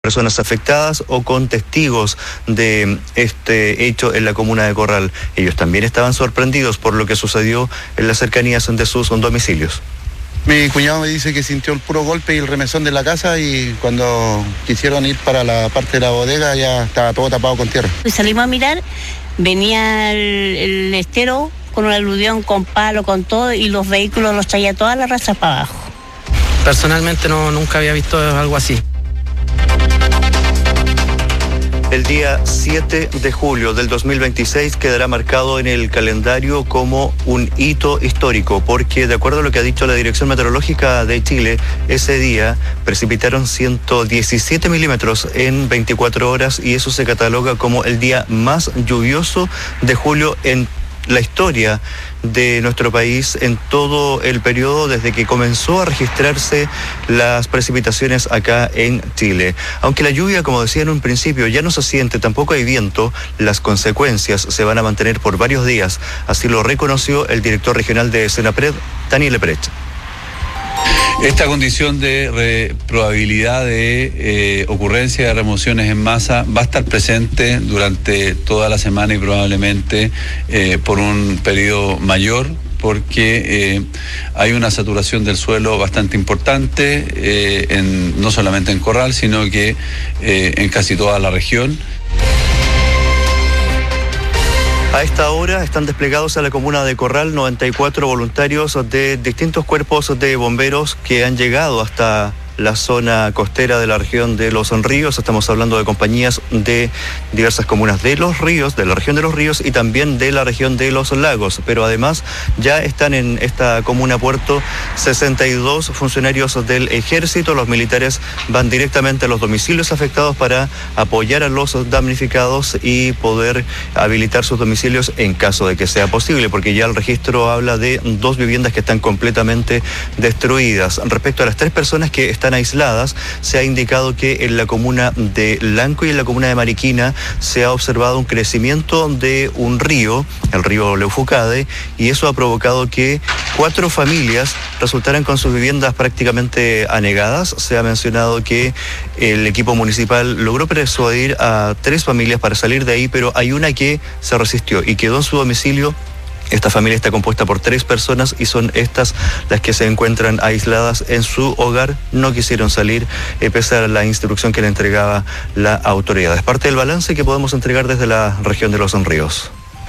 personas afectadas o con testigos de este hecho en la comuna de Corral. Ellos también estaban sorprendidos por lo que sucedió en las cercanías de sus domicilios. Mi cuñado me dice que sintió el puro golpe y el remesón de la casa, y cuando quisieron ir para la parte de la bodega ya estaba todo tapado con tierra. Salimos a mirar, venía el estero con un aluvión, con palo, con todo, y los vehículos los traía toda la raza para abajo. Personalmente nunca había visto algo así. El día 7 de julio del 2026 quedará marcado en el calendario como un hito histórico, porque de acuerdo a lo que ha dicho la Dirección Meteorológica de Chile, ese día precipitaron 117 milímetros en 24 horas y eso se cataloga como el día más lluvioso de julio en la historia de nuestro país en todo el periodo desde que comenzó a registrarse las precipitaciones acá en Chile. Aunque la lluvia, como decía en un principio, ya no se siente, tampoco hay viento, las consecuencias se van a mantener por varios días. Así lo reconoció el director regional de Senapred, Daniel Lepretz. Esta condición de probabilidad de ocurrencia de remociones en masa va a estar presente durante toda la semana y probablemente por un periodo mayor, porque hay una saturación del suelo bastante importante, no solamente en Corral, sino que en casi toda la región. A esta hora están desplegados a la comuna de Corral 94 voluntarios de distintos cuerpos de bomberos que han llegado hasta la zona costera de la región de Los Ríos. Estamos hablando de compañías de diversas comunas de Los Ríos, de la región de Los Ríos y también de la región de Los Lagos. Pero además ya están en esta comuna puerto 62 funcionarios del ejército. Los militares van directamente a los domicilios afectados para apoyar a los damnificados y poder habilitar sus domicilios en caso de que sea posible, porque ya el registro habla de 2 viviendas que están completamente destruidas. Respecto a las 3 personas que están aisladas, se ha indicado que en la comuna de Lanco y en la comuna de Mariquina se ha observado un crecimiento de un río, el río Leufucade, y eso ha provocado que 4 familias resultaran con sus viviendas prácticamente anegadas. Se ha mencionado que el equipo municipal logró persuadir a 3 familias para salir de ahí, pero hay una que se resistió y quedó en su domicilio. Esta familia está compuesta por 3 personas y son estas las que se encuentran aisladas en su hogar. No quisieron salir pese a la instrucción que le entregaba la autoridad. Es parte del balance que podemos entregar desde la región de Los Ríos.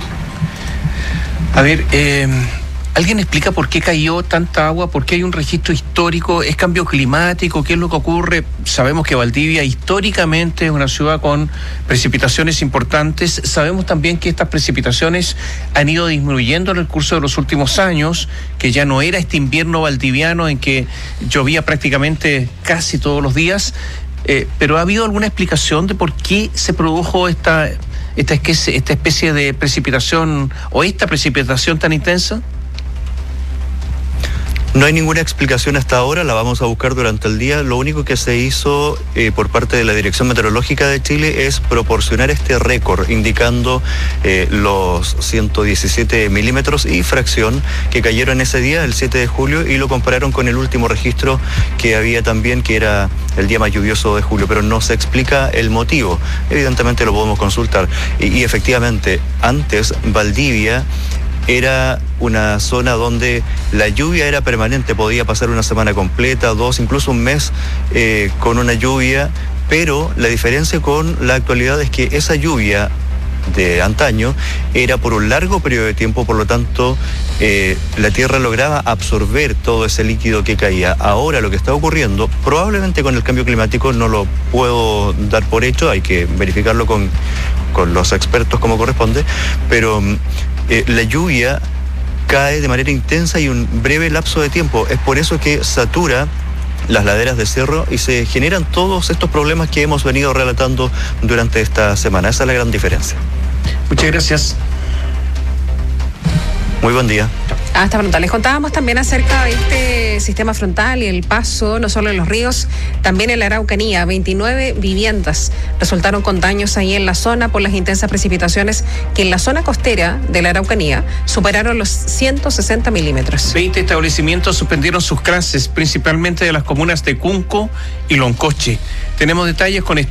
A ver, ¿alguien explica por qué cayó tanta agua? ¿Por qué hay un registro histórico? ¿Es cambio climático? ¿Qué es lo que ocurre? Sabemos que Valdivia históricamente es una ciudad con precipitaciones importantes. Sabemos también que estas precipitaciones han ido disminuyendo en el curso de los últimos años, que ya no era este invierno valdiviano en que llovía prácticamente casi todos los días. ¿Pero ha habido alguna explicación de por qué se produjo esta especie de precipitación o esta precipitación tan intensa? No hay ninguna explicación hasta ahora, la vamos a buscar durante el día. Lo único que se hizo por parte de la Dirección Meteorológica de Chile es proporcionar este récord, indicando los 117 milímetros y fracción que cayeron ese día, el 7 de julio, y lo compararon con el último registro que había también, que era el día más lluvioso de julio, pero no se explica el motivo. Evidentemente lo podemos consultar. Y efectivamente, antes Valdivia era una zona donde la lluvia era permanente, podía pasar una semana completa, 2, incluso un mes con una lluvia, pero la diferencia con la actualidad es que esa lluvia de antaño era por un largo periodo de tiempo, por lo tanto la tierra lograba absorber todo ese líquido que caía. Ahora lo que está ocurriendo, probablemente con el cambio climático, no lo puedo dar por hecho, hay que verificarlo con los expertos como corresponde, pero la lluvia cae de manera intensa y un breve lapso de tiempo. Es por eso que satura las laderas de cerro y se generan todos estos problemas que hemos venido relatando durante esta semana. Esa es la gran diferencia. Muchas gracias. Muy buen día. Hasta pronto. Les contábamos también acerca de este sistema frontal y el paso, no solo en los ríos, también en la Araucanía. 29 viviendas resultaron con daños ahí en la zona por las intensas precipitaciones que en la zona costera de la Araucanía superaron los 160 milímetros. 20 establecimientos suspendieron sus clases, principalmente de las comunas de Cunco y Loncoche. Tenemos detalles con